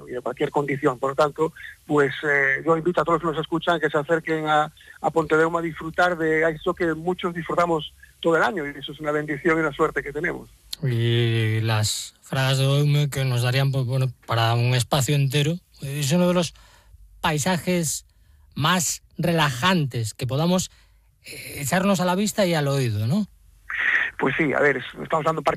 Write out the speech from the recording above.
y de cualquier condición. Por lo tanto, pues yo invito a todos los que nos escuchan que se acerquen a Pontedeume a disfrutar de esto que muchos disfrutamos todo el año, y eso es una bendición y una suerte que tenemos. Y las Fragas de Deume, que nos darían, pues, bueno, para un espacio entero, es uno de los paisajes más relajantes que podamos echarnos a la vista y al oído, ¿no? Pues sí, a ver, estamos dando